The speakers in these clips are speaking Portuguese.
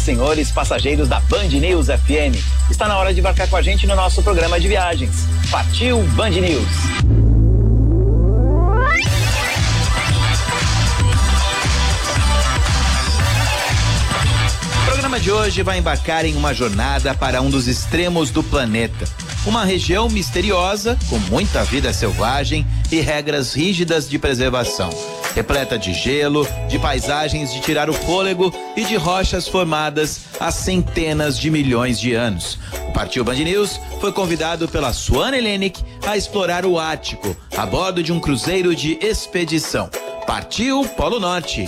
e senhores, passageiros da Band News FM. Está na hora de embarcar com a gente no nosso programa de viagens. Partiu Band News! O programa de hoje vai embarcar em uma jornada para um dos extremos do planeta. Uma região misteriosa, com muita vida selvagem e regras rígidas de preservação. Repleta de gelo, de paisagens de tirar o fôlego e de rochas formadas há centenas de milhões de anos. O Partiu Band News foi convidado pela Suana Hellenic a explorar o Ártico, a bordo de um cruzeiro de expedição. Partiu Polo Norte.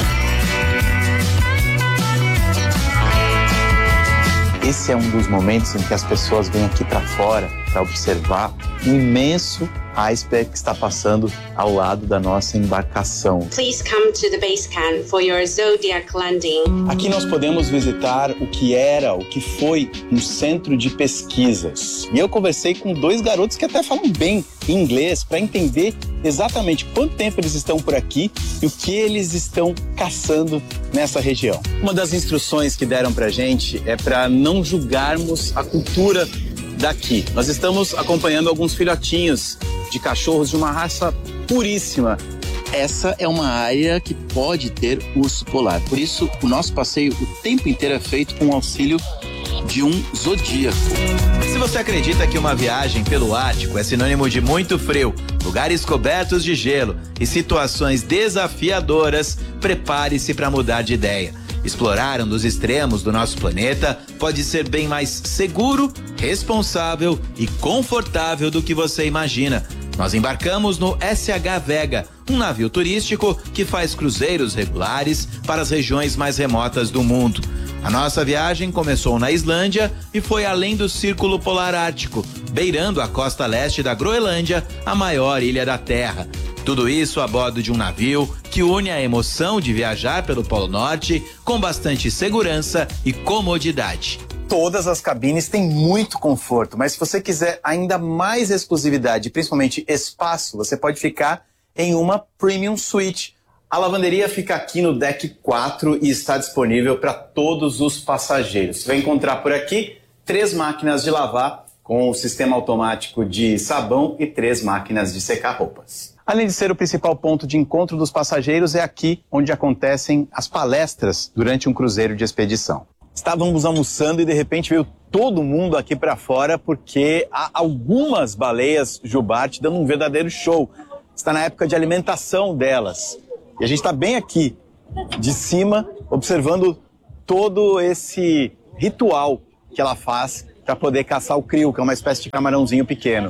Esse é um dos momentos em que as pessoas vêm aqui para fora para observar o imenso iceberg que está passando ao lado da nossa embarcação. Please come to the base camp for your Zodiac landing. Aqui nós podemos visitar o que foi um centro de pesquisas. E eu conversei com dois garotos que até falam bem inglês para entender exatamente quanto tempo eles estão por aqui e o que eles estão caçando nessa região. Uma das instruções que deram pra gente é para não julgarmos a cultura daqui. Nós estamos acompanhando alguns filhotinhos de cachorros de uma raça puríssima. Essa é uma área que pode ter urso polar. Por isso, o nosso passeio o tempo inteiro é feito com o auxílio de um zodíaco. Se você acredita que uma viagem pelo Ártico é sinônimo de muito frio, lugares cobertos de gelo e situações desafiadoras, prepare-se para mudar de ideia. Explorar um dos extremos do nosso planeta pode ser bem mais seguro, responsável e confortável do que você imagina. Nós embarcamos no SH Vega, um navio turístico que faz cruzeiros regulares para as regiões mais remotas do mundo. A nossa viagem começou na Islândia e foi além do Círculo Polar Ártico, beirando a costa leste da Groenlândia, a maior ilha da Terra. Tudo isso a bordo de um navio que une a emoção de viajar pelo Polo Norte com bastante segurança e comodidade. Todas as cabines têm muito conforto, mas se você quiser ainda mais exclusividade, principalmente espaço, você pode ficar em uma Premium Suite. A lavanderia fica aqui no deck 4 e está disponível para todos os passageiros. Você vai encontrar por aqui 3 máquinas de lavar com o sistema automático de sabão e 3 máquinas de secar roupas. Além de ser o principal ponto de encontro dos passageiros, é aqui onde acontecem as palestras durante um cruzeiro de expedição. Estávamos almoçando e de repente veio todo mundo aqui para fora porque há algumas baleias jubarte dando um verdadeiro show. Está na época de alimentação delas. E a gente está bem aqui, de cima, observando todo esse ritual que ela faz para poder caçar o krill, que é uma espécie de camarãozinho pequeno.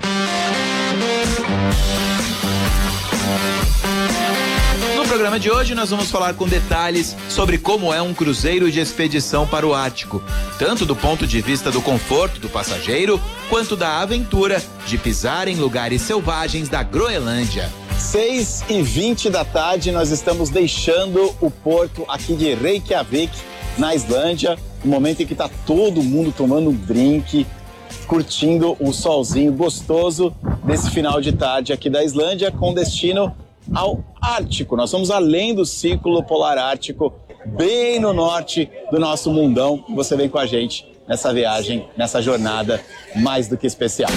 No programa de hoje nós vamos falar com detalhes sobre como é um cruzeiro de expedição para o Ártico, tanto do ponto de vista do conforto do passageiro, quanto da aventura de pisar em lugares selvagens da Groenlândia. 6h20 da tarde, nós estamos deixando o porto aqui de Reykjavik, na Islândia, no momento em que está todo mundo tomando um drink, curtindo o solzinho gostoso desse final de tarde aqui da Islândia, com destino ao Ártico. Nós vamos além do Círculo Polar Ártico, bem no norte do nosso mundão. Você vem com a gente nessa viagem, nessa jornada mais do que especial.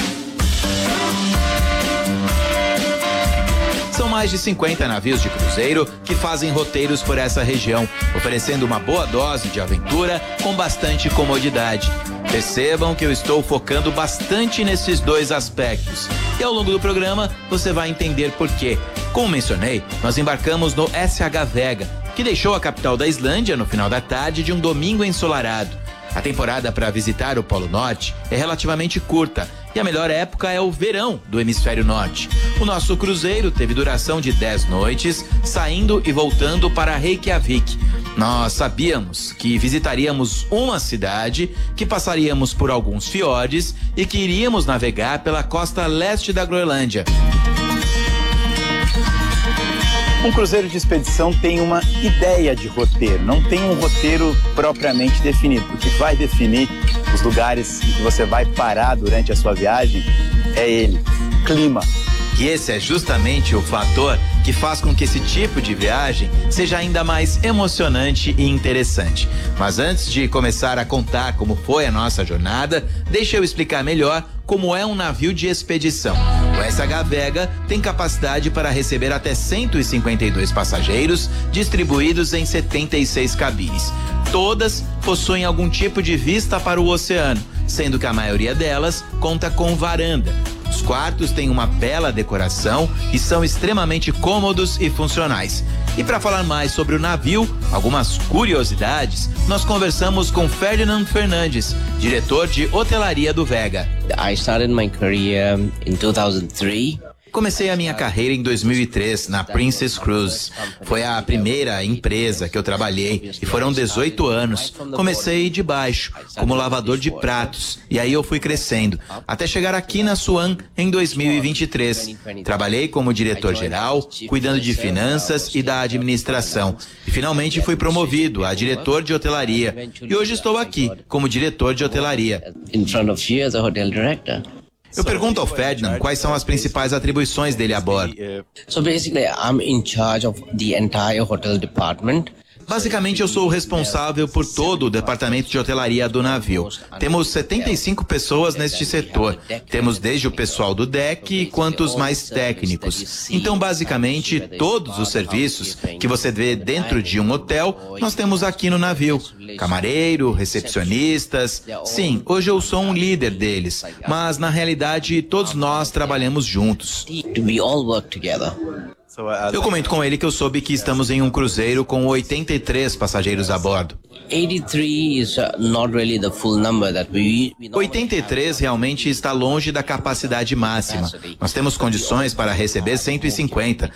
São mais de 50 navios de cruzeiro que fazem roteiros por essa região, oferecendo uma boa dose de aventura com bastante comodidade. Percebam que eu estou focando bastante nesses dois aspectos. E ao longo do programa você vai entender por quê. Como mencionei, nós embarcamos no SH Vega, que deixou a capital da Islândia no final da tarde de um domingo ensolarado. A temporada para visitar o Polo Norte é relativamente curta e a melhor época é o verão do hemisfério norte. O nosso cruzeiro teve duração de 10 noites, saindo e voltando para Reykjavik. Nós sabíamos que visitaríamos uma cidade, que passaríamos por alguns fiordes e que iríamos navegar pela costa leste da Groenlândia. Um cruzeiro de expedição tem uma ideia de roteiro, não tem um roteiro propriamente definido. O que vai definir os lugares em que você vai parar durante a sua viagem é ele, clima. E esse é justamente o fator que faz com que esse tipo de viagem seja ainda mais emocionante e interessante. Mas antes de começar a contar como foi a nossa jornada, deixa eu explicar melhor como é um navio de expedição. O SH Vega tem capacidade para receber até 152 passageiros, distribuídos em 76 cabines. Todas possuem algum tipo de vista para o oceano, sendo que a maioria delas conta com varanda. Os quartos têm uma bela decoração e são extremamente cômodos e funcionais. E para falar mais sobre o navio, algumas curiosidades, nós conversamos com Ferdinand Fernandes, diretor de hotelaria do Vega. I started my career in 2003. Comecei a minha carreira em 2003 na Princess Cruises. Foi a primeira empresa que eu trabalhei e foram 18 anos. Comecei de baixo, como lavador de pratos, e aí eu fui crescendo, até chegar aqui na Swan em 2023. Trabalhei como diretor-geral, cuidando de finanças e da administração. E finalmente fui promovido a diretor de hotelaria. E hoje estou aqui como diretor de hotelaria. In front of you as a hotel director. Eu pergunto ao Ferdinand quais são as principais atribuições dele a bordo. So basically, I'm in charge of the entire hotel department. Basicamente, eu sou o responsável por todo o departamento de hotelaria do navio. Temos 75 pessoas neste setor. Temos desde o pessoal do deck quanto os mais técnicos. Então, basicamente, todos os serviços que você vê dentro de um hotel, nós temos aqui no navio. Camareiro, recepcionistas. Sim, hoje eu sou um líder deles, mas na realidade todos nós trabalhamos juntos. We all work together. Eu comento com ele que eu soube que estamos em um cruzeiro com 83 passageiros a bordo. 83 is not really the full number that we 83 realmente está longe da capacidade máxima. Nós temos condições para receber 150,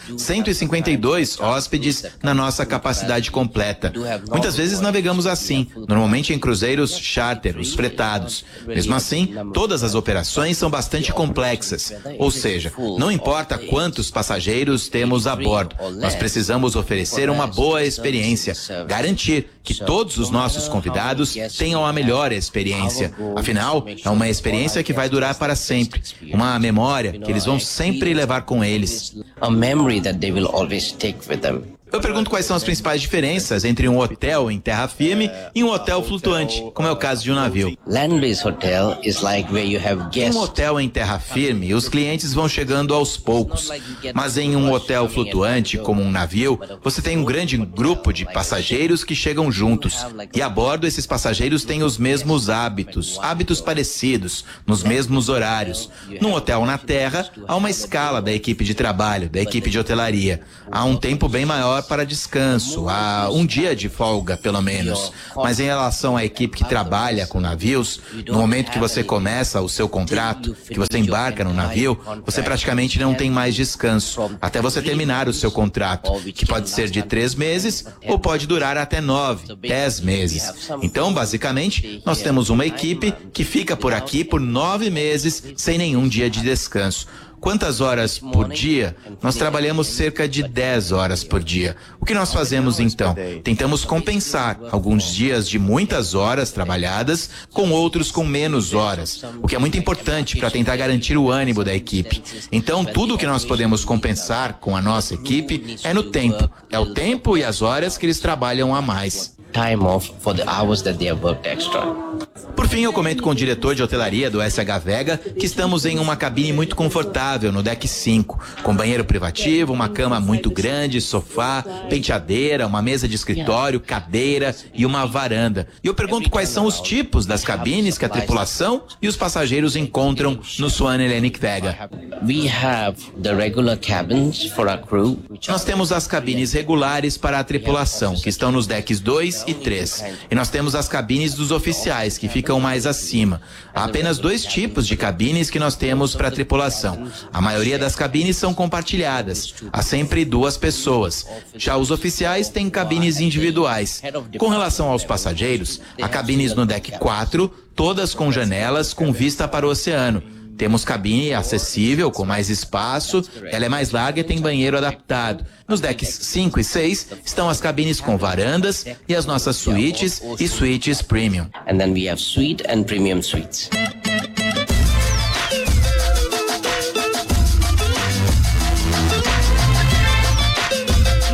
152 hóspedes na nossa capacidade completa. Muitas vezes navegamos assim, normalmente em cruzeiros charter, os fretados. Mesmo assim, todas as operações são bastante complexas. Ou seja, não importa quantos passageiros temos a bordo, nós precisamos oferecer uma boa experiência, garantir que todos os nossos convidados tenham a melhor experiência. Afinal, é uma experiência que vai durar para sempre, uma memória que eles vão sempre levar com eles. a memory that they will always take with them. Eu pergunto quais são as principais diferenças entre um hotel em terra firme e um hotel flutuante, como é o caso de um navio. Land-based hotel is like where you have Em guests. um hotel em terra firme, os clientes vão chegando aos poucos. Mas em um hotel flutuante, como um navio, você tem um grande grupo de passageiros que chegam juntos. E a bordo, esses passageiros têm os mesmos hábitos parecidos, nos mesmos horários. Num hotel na terra, há uma escala da equipe de trabalho, da equipe de hotelaria. Há um tempo bem maior para descanso, há um dia de folga, pelo menos. Mas em relação à equipe que trabalha com navios, no momento que você começa o seu contrato, que você embarca no navio, você praticamente não tem mais descanso, até você terminar o seu contrato, que pode ser de 3 meses ou pode durar até 9, 10 meses. Então, basicamente, nós temos uma equipe que fica por aqui por 9 meses sem nenhum dia de descanso. Quantas horas por dia? Nós trabalhamos cerca de 10 horas por dia. O que nós fazemos então? Tentamos compensar alguns dias de muitas horas trabalhadas com outros com menos horas, o que é muito importante para tentar garantir o ânimo da equipe. Então, tudo o que nós podemos compensar com a nossa equipe é no tempo. É o tempo e as horas que eles trabalham a mais. Time off for the hours that they have worked extra. Por fim, eu comento com o diretor de hotelaria do SH Vega que estamos em uma cabine muito confortável no deck 5, com banheiro privativo, uma cama muito grande, sofá, penteadeira, uma mesa de escritório, cadeira e uma varanda. E eu pergunto quais são os tipos das cabines que a tripulação e os passageiros encontram no Swan Hellenic Vega. We have the regular cabins for our crew. Nós temos as cabines regulares para a tripulação, que estão nos decks 2 e 3. E nós temos as cabines dos oficiais, que ficam mais acima. Há apenas 2 tipos de cabines que nós temos para a tripulação. A maioria das cabines são compartilhadas. Há sempre 2 pessoas. Já os oficiais têm cabines individuais. Com relação aos passageiros, há cabines no deck 4, todas com janelas com vista para o oceano. Temos cabine acessível, com mais espaço, ela é mais larga e tem banheiro adaptado. Nos decks 5 e 6 estão as cabines com varandas e as nossas suítes e suítes premium. And then we have suite and premium suites.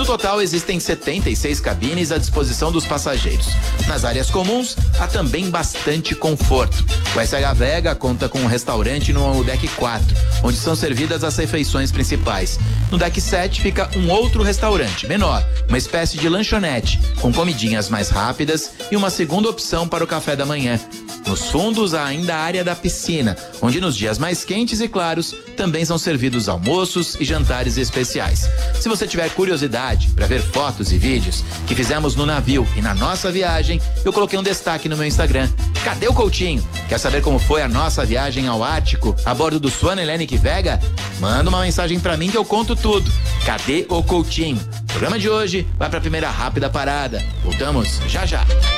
total, existem 76 cabines à disposição dos passageiros. Nas áreas comuns, há também bastante conforto. O SH Vega conta com um restaurante no deck 4, onde são servidas as refeições principais. No deck 7 fica um outro restaurante, menor, uma espécie de lanchonete, com comidinhas mais rápidas e uma segunda opção para o café da manhã. Nos fundos há ainda a área da piscina, onde nos dias mais quentes e claros também são servidos almoços e jantares especiais. Se você tiver curiosidade para ver fotos e vídeos que fizemos no navio e na nossa viagem, eu coloquei um destaque no meu Instagram. Cadê o Coutinho? Quer saber como foi a nossa viagem ao Ártico a bordo do Swan Hellenic Vega? Manda uma mensagem para mim que eu conto tudo. Cadê o Coutinho? O programa de hoje vai para a primeira rápida parada. Voltamos já já.